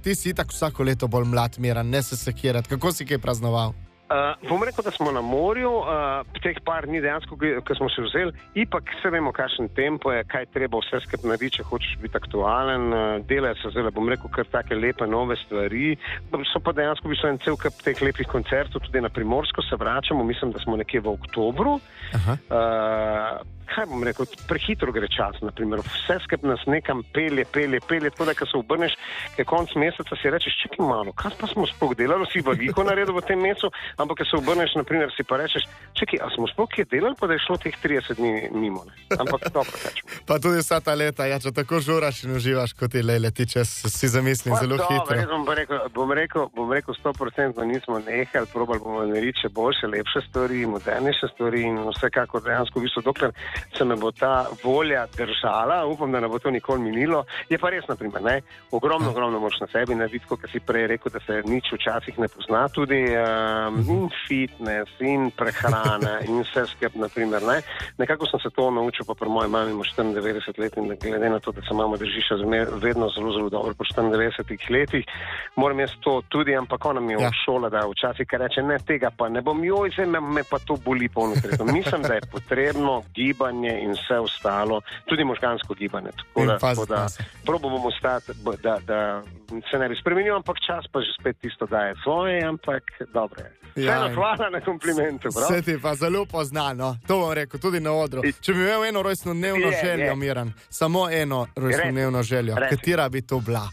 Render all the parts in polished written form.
ti si tako vsako leto bolj mlad, Miran, ne se sekirati. Kako si kaj praznoval? Bom rekel, da smo na morju, teh par dni dejansko, ko smo se vzeli, ipak se vemo, kakšen tempo je, kaj treba vse skupaj narediti, če hočeš biti aktualen. Delajo se zdaj, bom rekel, kar take lepe nove stvari. So pa dejansko v bistvu en cel kup teh lepih koncertov, tudi na Primorsko se vračamo, mislim, da smo nekje v oktobru. Kaj bom rekel, prehitro gre čas, naprimer, vse skupaj nas nekam pelje, tako da, ko se obrneš, je konc meseca, si rečeš, čekaj malo, kaj pa smo sploh delali, si veliko naredil v tem mesecu, ampak, ko se obrneš, naprimer, si pa rečeš, čekaj, a smo sploh kje delali, pa da je šlo teh 30 dni mimo, ne? Ampak dobro, kažemo. Pa tudi vsa ta leta, ja, če tako žuraš in uživaš, kot ti leti čas, si zamislim zelo hitro. Bom rekel 100%, nismo nehali, probali bomo narediti še boljše, lepše stvari, modernejše stvari in vsekakor dejansko v bistvu, dokler se me bo ta volja držala, upam, da ne bo to nikoli minilo. Je pa res, naprimer, ne, ogromno moč na sebi narediti, kot si prej rekel, da se nič včasih ne pozna, tudi in fitness, in prehrana, in vse skup, naprimer, ne. Nekako sem se to naučil, pa pri moji mami ima 94 let in glede na to, da se mama drži še vedno zelo dobro po 94 letih, moram jaz to tudi, ampak ona mi je v šola, da včasih kar reče, ne, tega pa ne bom, joj, zdaj me pa to boli polno treto. Mislim, da je potrebno gibanje in vse ostalo, tudi možgansko gibanje. Tako da probo bomo stati, da se ne bi spremenil, ampak čas pa že spet tisto daje svoje, ampak dobro je. Vseeno hvala na komplimentu, prav? Vse ti pa zelo poznano, to bom rekel, tudi na odru. Če bi imel eno rojstnodnevno željo, Miran, samo eno rojstnodnevno željo, katera bi to bila?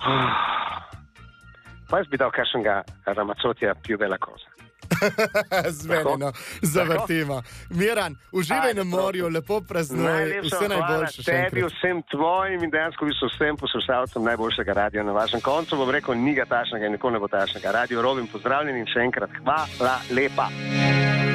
Pa jaz bi dal kakšnega Ramazotija Piubela Koza. Zmenjeno, zavrtimo. Miran, uživaj na morju, lepo praznuj, vse najboljše še enkrat. Tebi, vsem tvojim in dejansko vsem poslušalcem najboljšega radija na vašem koncu. Bom rekel, ni ga tašnega in nikoli ne bo tašnega. Radio Robin, pozdravljeni in še enkrat hvala lepa.